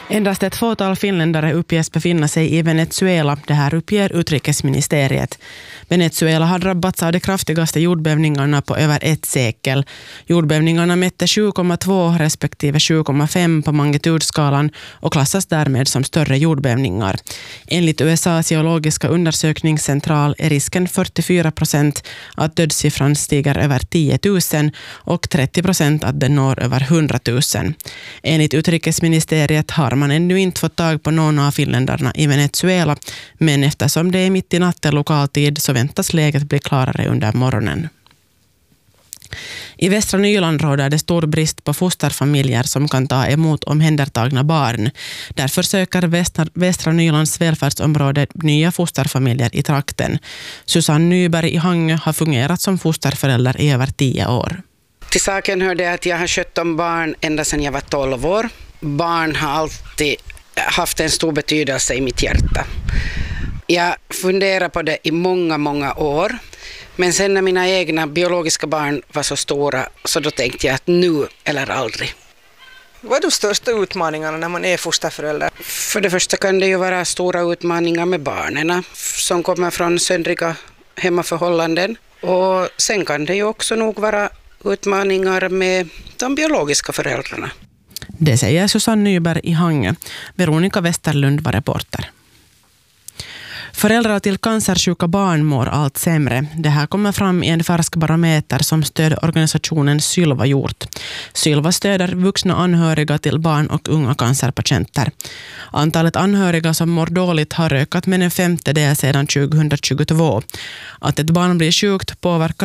Endast ett fåtal finländare uppges befinna sig i Venezuela, det här uppger utrikesministeriet. Venezuela har drabbats av de kraftigaste jordbävningarna på över ett sekel. Jordbävningarna mätte 7,2 respektive 7,5 på magnitudskalan och klassas därmed som större jordbävningar. Enligt USAs geologiska undersökningscentral är risken 44% att dödssiffran stiger över 10 000 och 30% att den når över 100 000. Enligt utrikesministeriet har man ännu inte fått tag på någon av finländarna i Venezuela, men eftersom det är mitt i natten lokaltid så väntas läget bli klarare under morgonen. I Västra Nyland råder det stor brist på fosterfamiljer som kan ta emot omhändertagna barn. Därför söker Västra Nylands välfärdsområde nya fosterfamiljer i trakten. Susanne Nyberg i Hangö har fungerat som fosterförälder i över 10 år. Till saken hör det att jag har skött om barn ända sedan jag var 12 år. Barn har alltid haft en stor betydelse i mitt hjärta. Jag funderar på det i många år. Men sen när mina egna biologiska barn var så stora så då tänkte jag att nu eller aldrig. Vad är de största utmaningarna när man är fosterförälder? För det första kan det ju vara stora utmaningar med barnen som kommer från söndriga hemmaförhållanden. Och sen kan det ju också nog vara utmaningar med de biologiska föräldrarna. Det säger Susanne Nyberg i Hangö. Veronica Westerlund var reporter. Föräldrar till cancersjuka barn mår allt sämre. Det här kommer fram i en färsk barometer som stödorganisationen Sylva gjort. Sylva stöder vuxna anhöriga till barn och unga cancerpatienter. Antalet anhöriga som mår dåligt har ökat med en 1/5 sedan 2022. Att ett barn blir sjukt påverkar